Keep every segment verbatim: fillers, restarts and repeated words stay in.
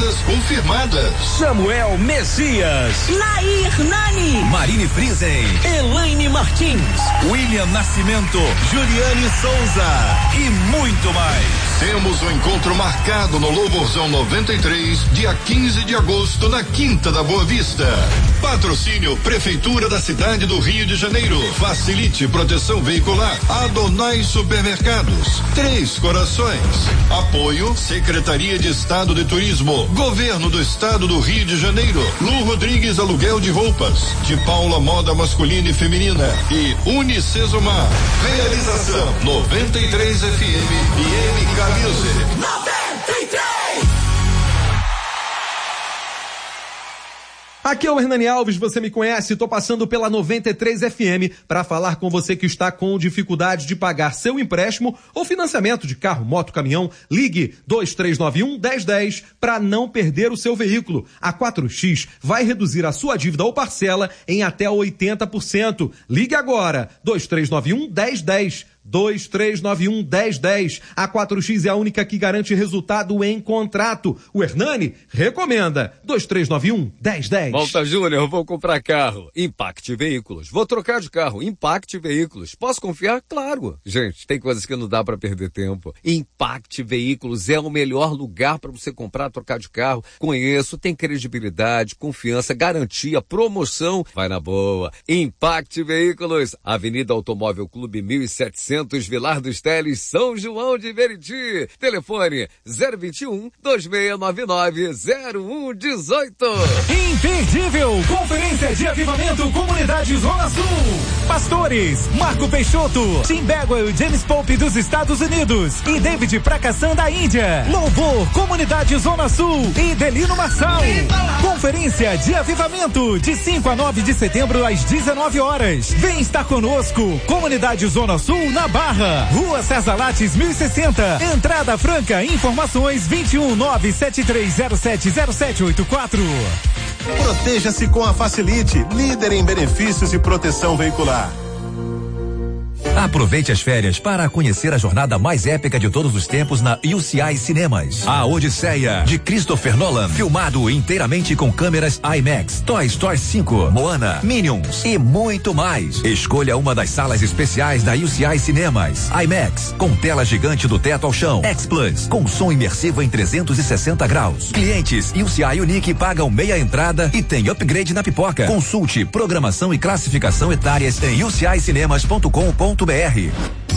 Empresas confirmadas: Samuel Messias, Nair Nani, Marine Friesen, Elaine Martins, William Nascimento, Juliane Souza e muito mais. Temos um encontro marcado no Louvorzão noventa e três, dia quinze de agosto, na Quinta da Boa Vista. Patrocínio Prefeitura da cidade do Rio de Janeiro. Facilite proteção veicular. Adonai Supermercados. Três Corações. Apoio Secretaria de Estado de Turismo. Governo do Estado do Rio de Janeiro. Lu Rodrigues Aluguel de Roupas. De Paula Moda Masculina e Feminina. E Unicesumar. Realização noventa e três F M e M K Music. noventa e três. Aqui é o Hernani Alves, você me conhece, tô passando pela noventa e três F M para falar com você que está com dificuldade de pagar seu empréstimo ou financiamento de carro, moto, caminhão. Ligue dois três nove um, um zero um zero para não perder o seu veículo. A quatro X vai reduzir a sua dívida ou parcela em até oitenta por cento. Ligue agora, dois três nove um, um zero um zero. dois três nove um, um zero um zero. A quatro X é a única que garante resultado em contrato. O Hernani recomenda. dois três nove um, um zero um zero. Volta, Júnior, vou comprar carro. Impact Veículos. Vou trocar de carro. Impact Veículos. Posso confiar? Claro. Gente, tem coisas que não dá pra perder tempo. Impact Veículos é o melhor lugar pra você comprar, trocar de carro. Conheço, tem credibilidade, confiança, garantia, promoção. Vai na boa. Impact Veículos. Avenida Automóvel Clube mil e setecentos, Vilar dos Teles, São João de Meriti. Telefone zero vinte e um, dois seis nove nove, zero um um oito. Imperdível Conferência de Avivamento Comunidade Zona Sul. Pastores Marco Peixoto, Tim Bagwell e James Pope dos Estados Unidos e David Prakassan da Índia. Louvor Comunidade Zona Sul e Delino Marçal. Conferência de Avivamento de cinco a nove de setembro às dezenove horas. Vem estar conosco. Comunidade Zona Sul na Barra, Rua César Lattes mil e sessenta. Entrada franca. Informações vinte e um, nove sete três zero sete zero sete oito quatro. Proteja-se com a Facilite, líder em benefícios e proteção veicular. Aproveite as férias para conhecer a jornada mais épica de todos os tempos na U C I Cinemas. A Odisseia, de Christopher Nolan, filmado inteiramente com câmeras IMAX. Toy Story cinco, Moana, Minions e muito mais. Escolha uma das salas especiais da U C I Cinemas. IMAX, com tela gigante do teto ao chão. X Plus, com som imersivo em trezentos e sessenta graus. Clientes U C I Unique pagam meia entrada e tem upgrade na pipoca. Consulte programação e classificação etárias em u c i cinemas ponto com ponto b r.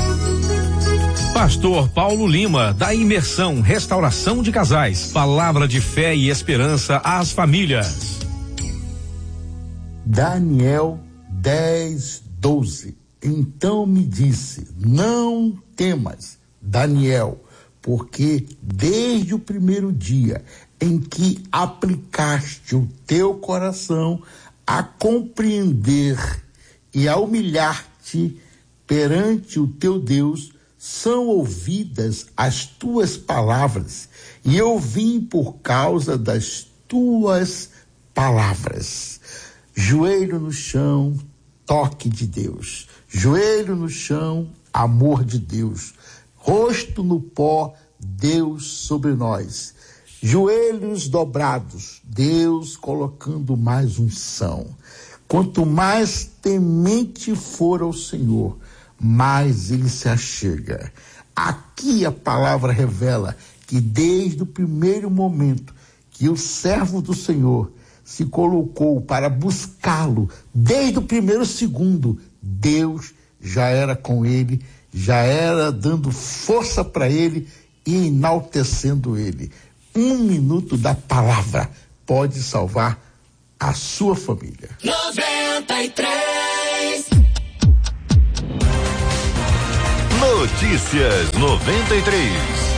Pastor Paulo Lima, da Imersão Restauração de Casais. Palavra de fé e esperança às famílias. Daniel dez, doze. Então me disse: não temas, Daniel, porque desde o primeiro dia em que aplicaste o teu coração a compreender e a humilhar-te perante o teu Deus, são ouvidas as tuas palavras, e eu vim por causa das tuas palavras. Joelho no chão, toque de Deus. Joelho no chão, amor de Deus. Rosto no pó, Deus sobre nós. Joelhos dobrados, Deus colocando mais unção. Quanto mais temente for ao Senhor, mais ele se achega. Aqui a palavra revela que desde o primeiro momento que o servo do Senhor se colocou para buscá-lo, desde o primeiro segundo, Deus já era com ele, já era dando força para ele e enaltecendo ele. Um minuto da palavra pode salvar a sua família. noventa e três. Notícias noventa e três.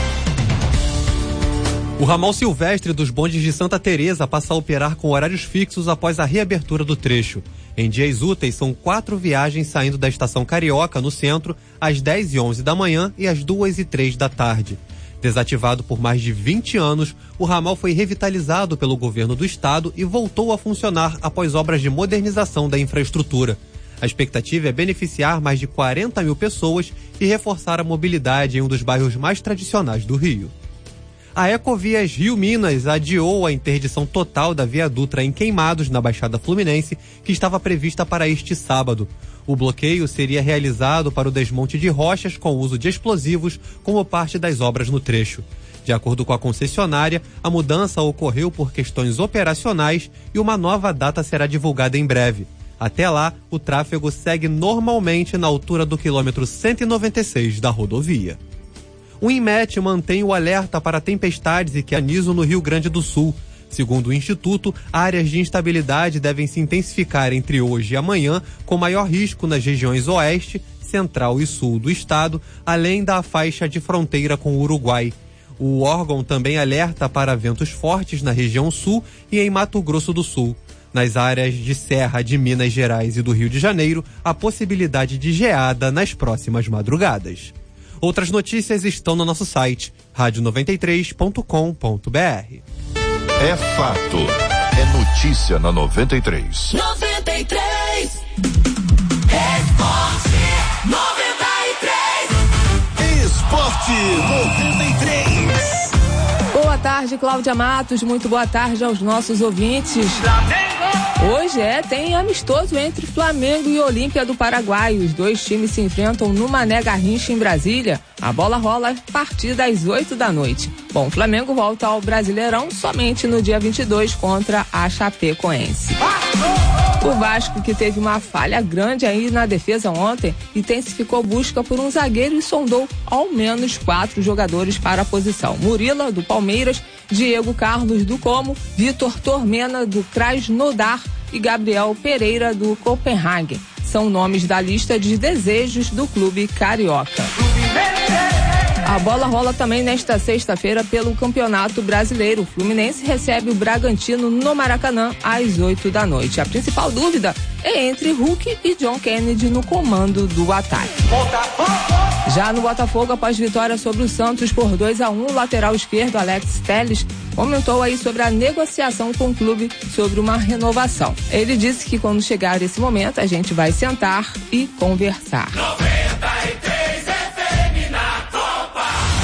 O ramal Silvestre dos bondes de Santa Teresa passa a operar com horários fixos após a reabertura do trecho. Em dias úteis, são quatro viagens saindo da estação Carioca, no centro, às dez e onze da manhã e às duas e três da tarde. Desativado por mais de vinte anos, o ramal foi revitalizado pelo governo do estado e voltou a funcionar após obras de modernização da infraestrutura. A expectativa é beneficiar mais de quarenta mil pessoas e reforçar a mobilidade em um dos bairros mais tradicionais do Rio. A Ecovias Rio Minas adiou a interdição total da Via Dutra em Queimados, na Baixada Fluminense, que estava prevista para este sábado. O bloqueio seria realizado para o desmonte de rochas com uso de explosivos como parte das obras no trecho. De acordo com a concessionária, a mudança ocorreu por questões operacionais e uma nova data será divulgada em breve. Até lá, o tráfego segue normalmente na altura do quilômetro cento e noventa e seis da rodovia. O INMET mantém o alerta para tempestades e granizo no Rio Grande do Sul. Segundo o Instituto, áreas de instabilidade devem se intensificar entre hoje e amanhã, com maior risco nas regiões oeste, central e sul do estado, além da faixa de fronteira com o Uruguai. O órgão também alerta para ventos fortes na região sul e em Mato Grosso do Sul. Nas áreas de Serra de Minas Gerais e do Rio de Janeiro, a possibilidade de geada nas próximas madrugadas. Outras notícias estão no nosso site, rádio noventa e três ponto com ponto b r. É fato. É notícia na noventa e três. noventa e três. Esporte noventa e três. Esporte noventa e três. Boa tarde, Cláudia Matos. Muito boa tarde aos nossos ouvintes. Hoje é, tem amistoso entre Flamengo e Olímpia do Paraguai. Os dois times se enfrentam no Mané Garrincha, em Brasília. A bola rola a partir das oito da noite. Bom, o Flamengo volta ao Brasileirão somente no dia vinte e dois contra a Chapecoense. O Vasco, que teve uma falha grande aí na defesa ontem, intensificou busca por um zagueiro e sondou ao menos quatro jogadores para a posição. Murila, do Palmeiras, Diego Carlos, do Como, Vitor Tormena, do Krasnodar e Gabriel Pereira, do Copenhagen. São nomes da lista de desejos do clube carioca. A bola rola também nesta sexta-feira pelo Campeonato Brasileiro. O Fluminense recebe o Bragantino no Maracanã às oito da noite. A principal dúvida é entre Hulk e John Kennedy no comando do ataque. Já no Botafogo, após vitória sobre o Santos por dois a um, o lateral esquerdo Alex Telles comentou aí sobre a negociação com o clube sobre uma renovação. Ele disse que quando chegar esse momento a gente vai sentar e conversar. noventa e três F M na Copa.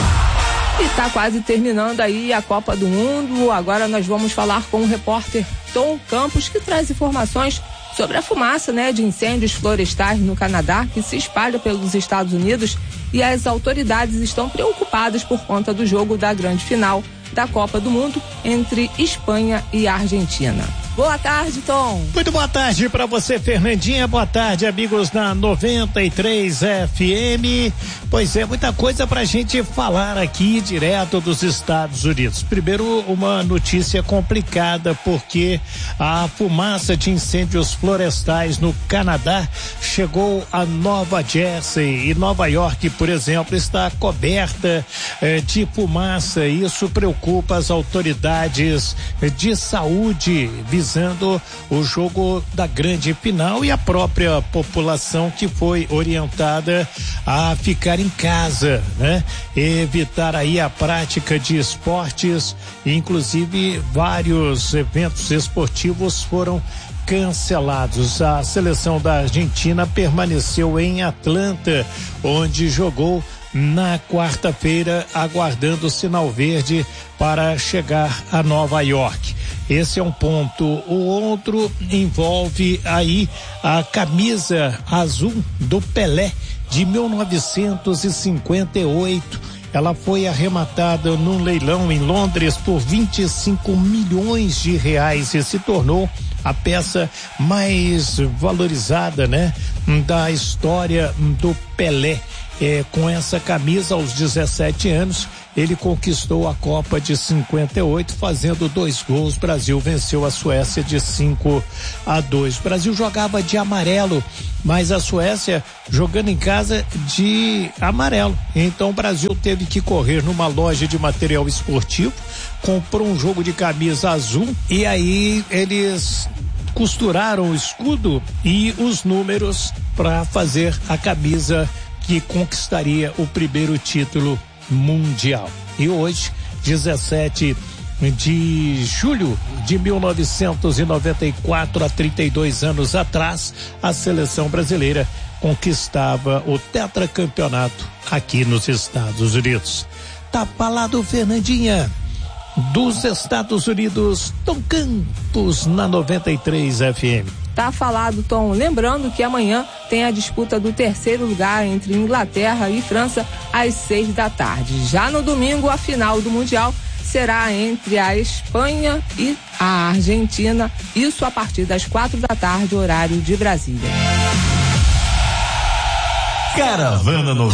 E tá quase terminando aí a Copa do Mundo. Agora nós vamos falar com o repórter Tom Campos, que traz informações sobre a fumaça, né, de incêndios florestais no Canadá, que se espalha pelos Estados Unidos, e as autoridades estão preocupadas por conta do jogo da grande final da Copa do Mundo entre Espanha e Argentina. Boa tarde, Tom. Muito boa tarde para você, Fernandinha. Boa tarde, amigos da noventa e três F M. Pois é, muita coisa pra gente falar aqui direto dos Estados Unidos. Primeiro, uma notícia complicada, porque a fumaça de incêndios florestais no Canadá chegou a Nova Jersey, e Nova York, por exemplo, está coberta eh, de fumaça. Isso preocupa as autoridades de saúde, visando o jogo da grande final, e a própria população que foi orientada a ficar em casa, né? Evitar aí a prática de esportes, inclusive vários eventos esportivos foram cancelados. A seleção da Argentina permaneceu em Atlanta, onde jogou na quarta-feira, aguardando o sinal verde para chegar a Nova York. Esse é um ponto. O outro envolve aí a camisa azul do Pelé de mil novecentos e cinquenta e oito. Ela foi arrematada num leilão em Londres por vinte e cinco milhões de reais e se tornou a peça mais valorizada, né, da história do Pelé. É, com essa camisa, aos dezessete anos, ele conquistou a Copa de cinquenta e oito, fazendo dois gols. O Brasil venceu a Suécia de cinco a dois. O Brasil jogava de amarelo, mas a Suécia jogando em casa de amarelo. Então o Brasil teve que correr numa loja de material esportivo, comprou um jogo de camisa azul, e aí eles costuraram o escudo e os números para fazer a camisa que conquistaria o primeiro título mundial. E hoje, dezessete de julho de mil novecentos e noventa e quatro, há trinta e dois anos atrás, a seleção brasileira conquistava o tetracampeonato aqui nos Estados Unidos. Tá falado, Fernandinha. Dos Estados Unidos, Tom Campos, na noventa e três F M. Tá falado, Tom. Lembrando que amanhã tem a disputa do terceiro lugar entre Inglaterra e França às seis da tarde. Já no domingo, a final do Mundial será entre a Espanha e a Argentina. Isso a partir das quatro da tarde, horário de Brasília. Caravana noventa